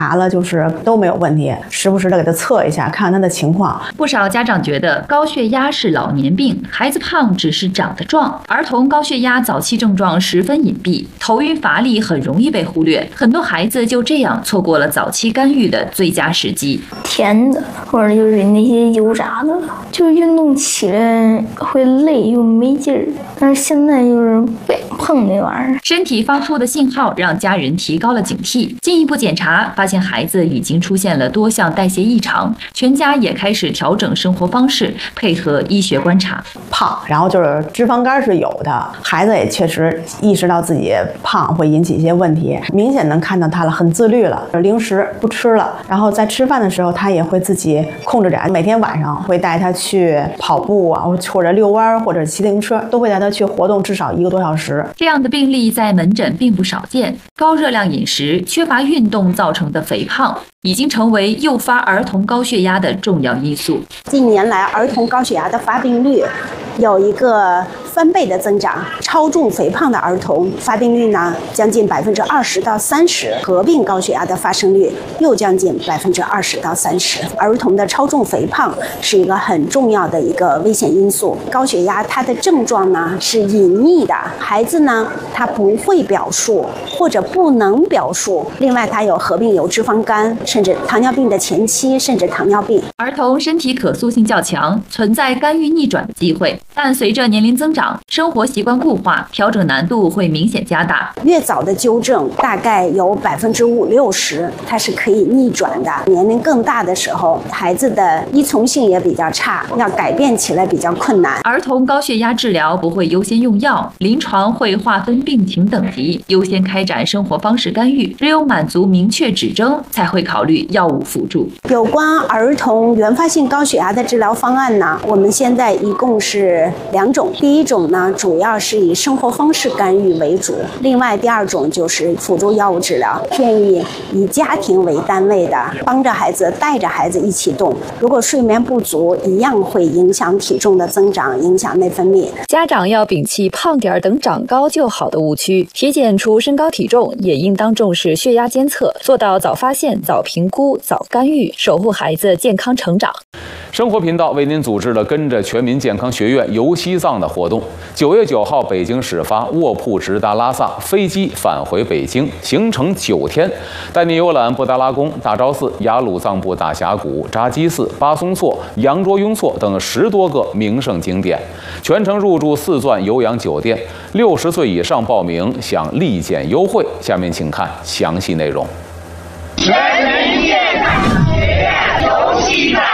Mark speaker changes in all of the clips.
Speaker 1: 查了就是都没有问题，时不时的给他测一下，看看他的情况。
Speaker 2: 不少家长觉得高血压是老年病，孩子胖只是长得壮。儿童高血压早期症状十分隐蔽，头晕乏力很容易被忽略，很多孩子就这样错过了早期干预的最佳时机。
Speaker 3: 甜的或者就是那些油炸的，就是运动起来会累又没劲儿，但是现在就是不想碰那玩意儿。
Speaker 2: 身体发出的信号让家人提高了警惕，进一步检查发现孩子已经出现了多项代谢异常，全家也开始调整生活方式，配合医学观察。
Speaker 1: 胖，然后就是脂肪肝是有的，孩子也确实意识到自己胖会引起一些问题，明显能看到他了，很自律了，零食不吃了，然后在吃饭的时候他也会自己控制着，每天晚上会带他去跑步啊，或者遛弯，或者骑自行车，都会带他去活动至少1个多小时。
Speaker 2: 这样的病例在门诊并不少见，高热量饮食、缺乏运动造成的肥胖已经成为诱发儿童高血压的重要因素。
Speaker 4: 近年来，儿童高血压的发病率有一个翻倍的增长，超重肥胖的儿童发病率呢将近20%到30%，合并高血压的发生率又将近20%到30%。儿童的超重肥胖是一个很重要的一个危险因素。高血压它的症状呢是隐匿的，孩子呢他不会表述或者不能表述，另外他有合并有脂肪肝，甚至糖尿病的前期，甚至糖尿病。
Speaker 2: 儿童身体可塑性较强，存在干预逆转的机会，但随着年龄增长，生活习惯固化，调整难度会明显加大。
Speaker 4: 越早的纠正，大概有50%-60%，它是可以逆转的。年龄更大的时候，孩子的依从性也比较差，要改变起来比较困难。
Speaker 2: 儿童高血压治疗不会优先用药，临床会划分病情等级，优先开展生活方式干预，只有满足明确指征，才会考虑药物辅助。
Speaker 4: 有关儿童原发性高血压的治疗方案呢，我们现在一共是2种。第一种呢，主要是以生活方式干预为主；另外第二种就是辅助药物治疗，建议以家庭为单位的，帮着孩子、带着孩子一起动。如果睡眠不足，一样会影响体重的增长，影响内分泌。
Speaker 5: 家长要摒弃胖点等长高就好的误区，体检除身高体重，也应当重视血压监测，做到早发现、早评估、早干预，守护孩子健康成长。
Speaker 6: 生活频道为您组织了跟着全民健康学院游西藏的活动。9月9号北京始发，卧铺直达拉萨，飞机返回北京，行程9天，带您游览布达拉宫、大昭寺、雅鲁藏布大峡谷、扎基寺、巴松措、羊卓雍措等10多个名胜景点，全程入住4钻酉阳酒店，60岁以上报名享立减优惠。下面请看详细内容。
Speaker 7: 全民健康学院游西藏。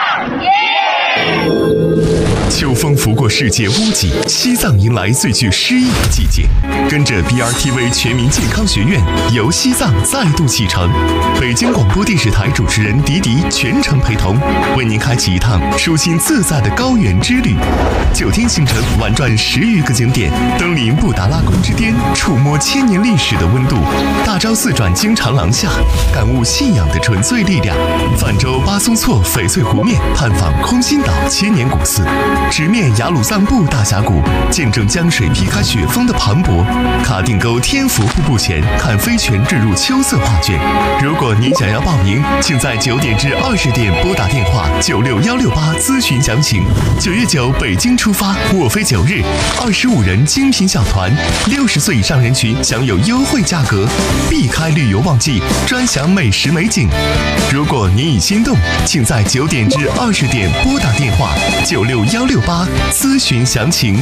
Speaker 8: 秋风拂过世界屋脊，西藏迎来最具诗意的季节。跟着 BRTV 全民健康学院游西藏再度启程，北京广播电视台主持人迪迪全程陪同，为您开启一趟舒心自在的高原之旅。9天行程，玩转10余个景点，登临布达拉宫之巅，触摸1000年历史的温度；大昭寺转经长廊下，感悟信仰的纯粹力量；泛舟巴松措翡翠湖面，探访空心岛千年古寺；直面雅鲁藏布大峡谷，见证江水劈开雪峰的磅礴；卡定沟天府瀑布前，看飞泉坠入秋色画卷。如果您想要报名，请在9点至20点拨打电话96168咨询详情。9月9北京出发，卧飞9日，25人精品小团，60岁以上人群享有优惠价格，避开旅游旺季，专享美食美景。如果您已心动，请在9点至20点拨打电话96168咨询详情。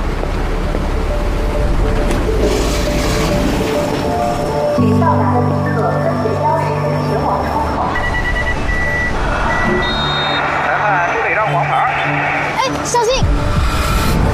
Speaker 4: 到达的